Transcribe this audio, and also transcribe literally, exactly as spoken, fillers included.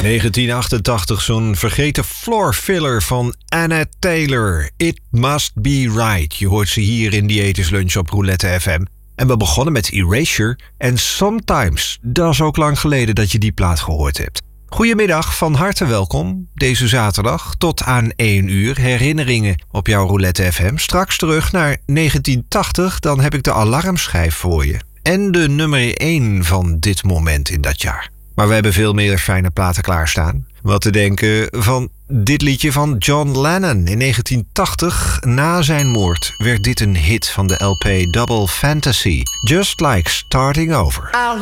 negentien achtentachtig, zo'n vergeten floor filler van Anna Taylor. It Must Be Right. Je hoort ze hier in die Etenslunch op Roulette F M. En we begonnen met Erasure en Sometimes. Dat is ook lang geleden dat je die plaat gehoord hebt. Goedemiddag, van harte welkom. Deze zaterdag tot aan één uur herinneringen op jouw Roulette F M. Straks terug naar negentien tachtig, dan heb ik de alarmschijf voor je. En de nummer één van dit moment in dat jaar. Maar we hebben veel meer fijne platen klaarstaan. Wat te denken van dit liedje van John Lennon. In negentien tachtig, na zijn moord, werd dit een hit van de L P Double Fantasy. Just Like Starting Over. I'll